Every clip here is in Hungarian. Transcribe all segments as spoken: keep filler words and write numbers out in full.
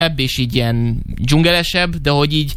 és így ilyen dzsungelesebb, de hogy így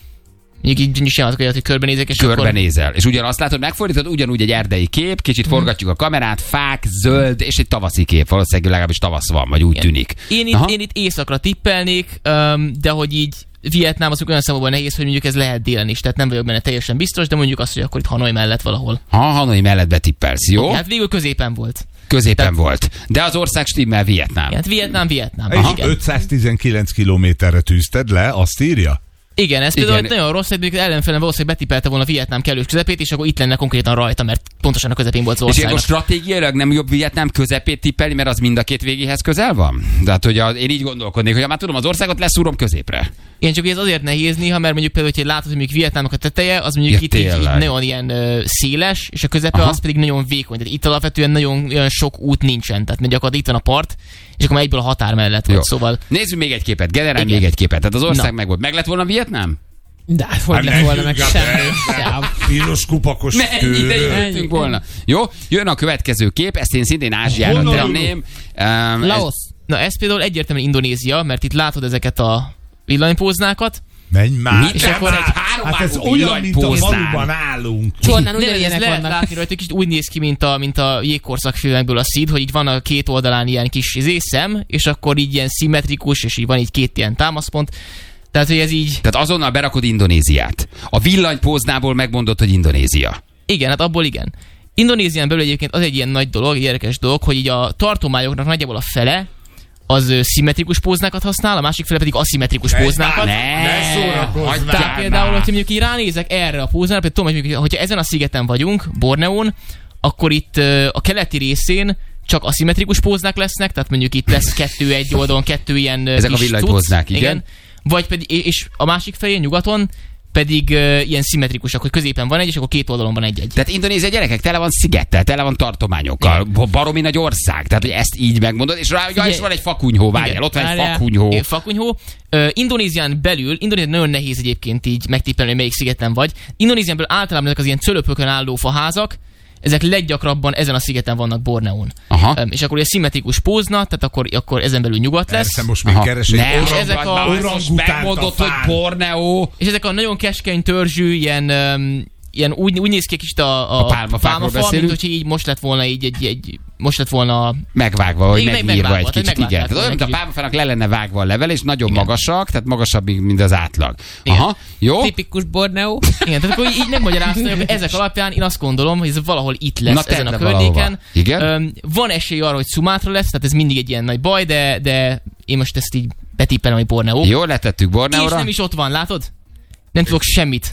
Még így is csinálhatok olyat, hogy körbenézek, és körbenézel. akkor... És ugyanazt látod, megfordítod, ugyanúgy egy erdei kép, kicsit hmm. forgatjuk a kamerát, fák, zöld, és egy tavaszi kép. Valószínűleg legalábbis tavasz van, vagy úgy igen. tűnik. Én itt, én itt északra tippelnék, de hogy így Vietnám az olyan szempontból nehéz, hogy mondjuk ez lehet délen is, tehát nem vagyok benne teljesen biztos, de mondjuk azt, hogy akkor itt Hanoi mellett valahol. Ha, Hanoi mellett betippelsz, jó? Hát végül középen volt. Középen tehát... volt. De az ország stimmel Vietnám. Hát Vietnám, Vietnám. És ötszáztizenkilenc kilométerre tűzted le, azt írja? Igen, ez például igen. Nagyon rossz, hogy ellenfelen valószínűleg betippelte volna Vietnám kellős közepét, és akkor itt lenne konkrétan rajta, mert pontosan a közepén volt az országnak. És akkor stratégiailag nem jobb Vietnám közepét tippelni, mert az mind a két végéhez közel van? Tehát, hogy a, én így gondolkodnék, hogy ha már tudom az országot, leszúrom középre. Igen, csak ez azért nehéz néha, mert mondjuk például, hogy látod, hogy mondjuk Vietnámnak a teteje, az mondjuk ja, itt így, így nagyon ilyen uh, széles, és a közepe Aha. az pedig nagyon vékony. Tehát itt alapvetően nagyon olyan sok út nincsen. Tehát gyakorlatilag itt van a part, és akkor már egyből a határ mellett vagy, szóval... Nézzük még egy képet, generálj még egy képet. Tehát az ország Na. meg volt. Meg lett volna Vietnám? De hát hogy lett volna meg semmi. Piros kupakos Mennyi ide jöttünk volna. Jó, jön a következő kép, ezt én szintén Ázsiára tenném. Um, Laos. Ez... Na ez például egyértelműen Indonézia, mert itt látod ezeket a villanypóznákat. Menj már! És akkor egy hát ez olyan, mint a faluban állunk. Csornán ugyanilyenek vannak. Lehet látni rajta, kicsit úgy néz ki, mint a, mint a jégkorszak filmekből a Sid, hogy így van a két oldalán ilyen kis izé, szem, és akkor így ilyen szimmetrikus, és így van így két ilyen támaszpont. Tehát, hogy ez így... Tehát azonnal berakod Indonéziát. A villanypóznából megmondod, hogy Indonézia. Igen, hát abból igen. Indonézián belül egyébként az egy ilyen nagy dolog, egy érdekes dolog, hogy így a tartományoknak nagyjából a fele az szimmetrikus póznákat használ, a másik fele pedig aszimmetrikus póznákat. Ne, ne szórakozzál! Tehát például, hogyha mondjuk így ránézek erre a póznára, például tudom, hogy hogyha ezen a szigeten vagyunk, Borneón, akkor itt a keleti részén csak aszimmetrikus póznák lesznek, tehát mondjuk itt lesz kettő egy oldalon, kettő ilyen ezek a villanypóznák, igen. igen. Vagy pedig, és a másik fején, nyugaton, pedig uh, ilyen szimmetrikusak, hogy középen van egy, és akkor két oldalon van egy-egy. Tehát Indonézia, gyerekek, tele van szigettel, tele van tartományokkal, igen. baromi nagy ország, tehát hogy ezt így megmondod, és rá is van egy fakunyhó, várjál, ott van egy fakunyhó. Igen, fakunyhó. Uh, Indonézián belül, Indonézián nagyon nehéz egyébként így megtippelni, hogy melyik szigeten vagy. Indonézián belül általában ezek az ilyen cölöpökön álló faházak, ezek leggyakrabban ezen a szigeten vannak, Borneón. Um, és akkor egy szimmetrikus pózna, tehát akkor, akkor ezen belül nyugat lesz. Persze, most még keres egy és ezek a megmondott, hogy Borneó. És ezek a nagyon keskeny törzsű, ilyen, um, ilyen úgy, úgy néz ki kicsit a, a, a pálmafa, mint hogy így most lett volna így egy, egy most lett volna megvágva, vagy meg, megírva egy kicsit, megvágva, igen. Tehát olyan, mint a pálmafának le lenne vágva a level, és nagyon igen. magasak, tehát magasabb, mint az átlag. Igen. Aha, jó. Tipikus Borneó. Igen, tehát akkor így nem magyaráztam, hogy ezek alapján én azt gondolom, hogy ez valahol itt lesz. Na, ezen a környéken. Igen? Van esély arra, hogy Szumátra lesz, tehát ez mindig egy ilyen nagy baj, de, de én most ezt így betippelem, hogy Borneó. Jó, letettük Borneóra. És nem is ott van, látod? Nem tudok semmit.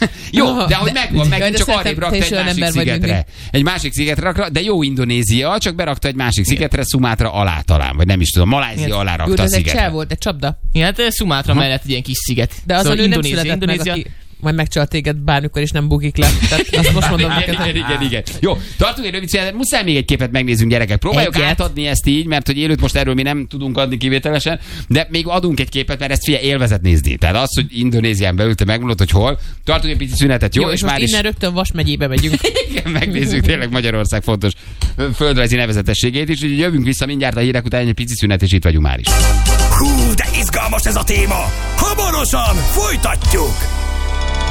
Jó, de ahogy megvan, megint csak arrébb rakta egy másik szigetre. Egy másik szigetre rakta, de jó Indonézia, csak berakta egy másik szigetre, Szumátra alá talán, vagy nem is tudom, Malázia alá rakta a szigetre. Ez egy cseh volt, egy csapda. Igen, hát Szumátra mellett egy ilyen kis sziget. De az szóval a nő nem született meg, aki majd megcsal téged bármikor, és nem bukik le. Tehát azt most mondom neked. Igen, igen, igen. Jó, tartunk egy rövid szünetet, muszáj még egy képet megnézzünk, gyerekek. Próbáljuk Egyet. átadni ezt így, mert hogy élőt most erről mi nem tudunk adni kivételesen, de még adunk egy képet, mert ezt figyelj, élvezet nézni. Tehát az, hogy Indonézián belül te megmondod, hogy hol. Tartunk egy pici szünetet, jó? jó és, és most már innen is... rögtön Vas megyébe megyünk. Igen, megnézzük tényleg Magyarország fontos földrajzi nevezetességét is, úgyhogy jövünk vissza mindjárt a hírek után, egy pici szünet, és itt vagyunk már is. Hú, de izgalmas ez a téma! Hamarosan folytatjuk!